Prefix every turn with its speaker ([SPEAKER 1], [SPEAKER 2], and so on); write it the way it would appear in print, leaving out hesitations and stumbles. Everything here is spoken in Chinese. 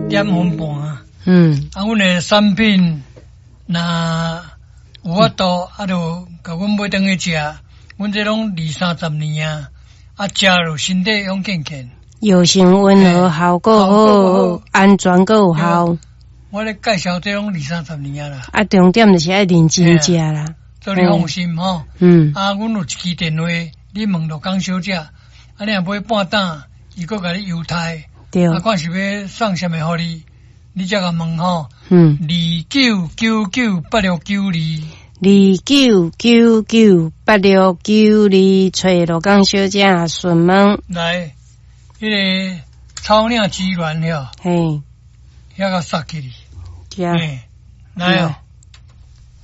[SPEAKER 1] 点分半啊。阮的产品那有法度，就甲阮买转去食。阮这拢20-30年啊，食了身体勇健健，
[SPEAKER 2] 药性温和，效果好，安全够有效。
[SPEAKER 1] 我咧介绍这拢20-30年啦。
[SPEAKER 2] 重点就是爱认真食啦，
[SPEAKER 1] 做你放心吼。阮有一支电话，你问着江小姐，你若买半担，伊佫甲你邮台。对。看是要送什么互你，你才甲问吼。29998692。29998692，找罗江小姐询问。来，迄个草岭鸡卵了，嘿，遐个杀起哩，嘿，来哦。